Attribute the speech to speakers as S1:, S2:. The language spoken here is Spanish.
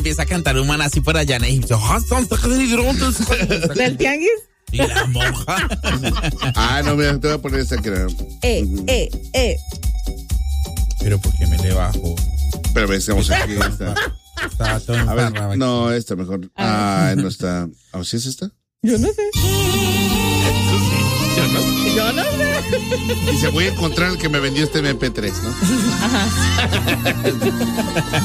S1: Empieza a cantar un maná así por allá en Egipto.
S2: ¿Del tianguis?
S1: Y la monja.
S3: No, mira, te voy a poner esa que era.
S1: Pero ¿por qué me le bajo?
S3: Pero veamos aquí. Esta.
S1: Está todo
S3: A ver,
S1: embarrado aquí.
S3: no, esta mejor. No está. ¿O sí es esta?
S2: Yo no sé.
S1: Yo no sé.
S2: Yo no sé.
S3: Dice, voy a encontrar el que me vendió este MP3, ¿no?
S2: Ajá.